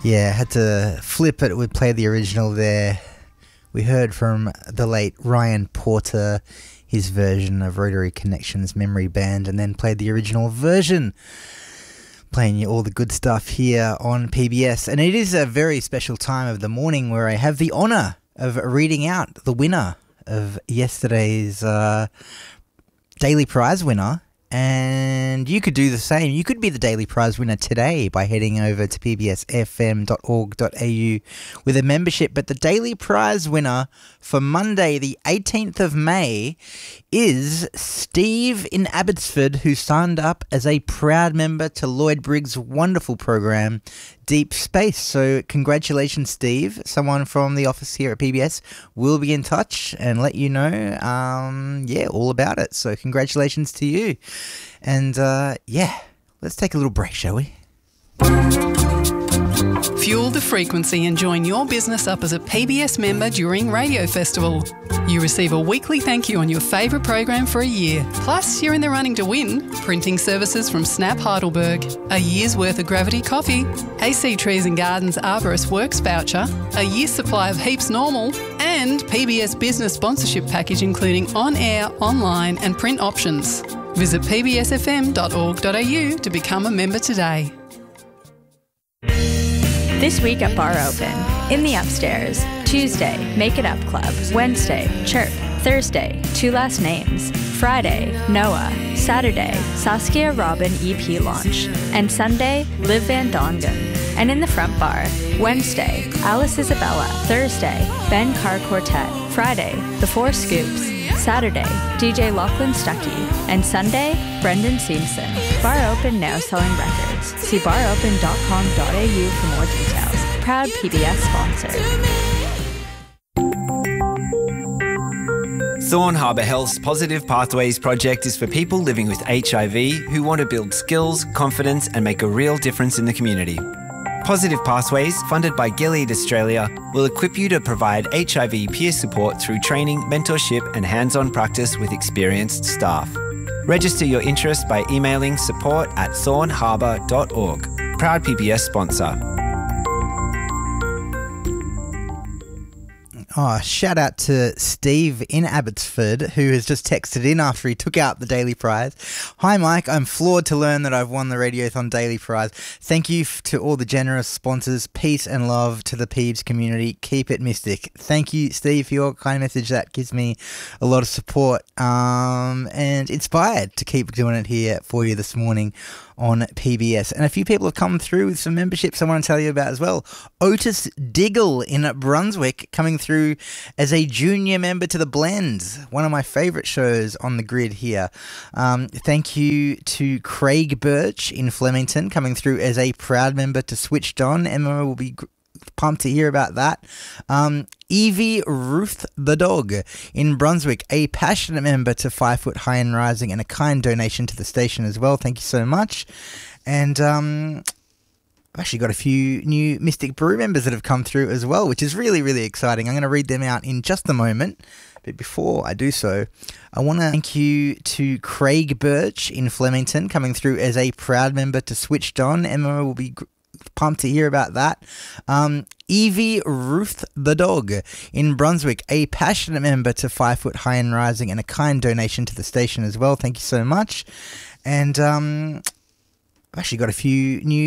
Yeah, had to flip it. We played the original there. We heard from the late Ryan Porter, his version of Rotary Connections Memory Band, and then played the original version, playing you all the good stuff here on PBS. And it is a very special time of the morning where I have the honour of reading out the winner of yesterday's Daily Prize winner. And you could do the same. You could be the Daily Prize winner today by heading over to pbsfm.org.au with a membership. But the Daily Prize winner for Monday, the 18th of May, is Steve in Abbotsford, who signed up as a proud member to Lloyd Briggs' wonderful program, Deep Space. So congratulations, Steve. Someone from the office here at PBS will be in touch and let you know, all about it. So congratulations to you. And, let's take a little break, shall we? Fuel the frequency and join your business up as a PBS member during Radio Festival. You receive a weekly thank you on your favourite program for a year. Plus, you're in the running to win printing services from Snap Heidelberg, a year's worth of Gravity Coffee, AC Trees and Gardens Arborist Works voucher, a year's supply of Heaps Normal, and PBS business sponsorship package including on-air, online and print options. Visit pbsfm.org.au to become a member today. This week at Bar Open, in the upstairs, Tuesday, Make It Up Club, Wednesday, Chirp, Thursday, Two Last Names, Friday, Noah, Saturday, Saskia Robin EP launch, and Sunday, Liv Van Dongen. And in the front bar, Wednesday, Alice Isabella, Thursday, Ben Carr Quartet, Friday, The Four Scoops, Saturday, DJ Lachlan Stuckey, and Sunday, Brendan Simpson. Bar Open now selling records. See baropen.com.au for more details. Proud PBS sponsor. Thorn Harbour Health's Positive Pathways project is for people living with HIV who want to build skills, confidence and make a real difference in the community. Positive Pathways, funded by Gilead Australia, will equip you to provide HIV peer support through training, mentorship and hands-on practice with experienced staff. Register your interest by emailing support@thornharbour.org. Proud PBS sponsor. Oh, shout out to Steve in Abbotsford, who has just texted in after he took out the Daily Prize. Hi, Mike. I'm floored to learn that I've won the Radiothon Daily Prize. Thank you to all the generous sponsors. Peace and love to the Peebs community. Keep it mystic. Thank you, Steve, for your kind message. That gives me a lot of support and inspired to keep doing it here for you this morning on PBS. And a few people have come through with some memberships I want to tell you about as well. Otis Diggle in Brunswick coming through as a junior member to The Blend, one of my favourite shows on the grid here. Thank you to Craig Birch in Flemington coming through as a proud member to Switched On. Emma will be pumped to hear about that. Evie Ruth the dog in Brunswick, a passionate member to 5 Foot High and Rising and a kind donation to the station as well. Thank you so much. And I've actually got a few new Mystic Brew members that have come through as well, which is really, really exciting. I'm going to read them out in just a moment. But before I do so, I want to thank you to Craig Birch in Flemington coming through as a proud member to Switched On. Emma will be pumped to hear about that. Evie Ruth the dog in Brunswick, a passionate member to 5 Foot High and Rising and a kind donation to the station as well. Thank you so much. And I've actually got a few new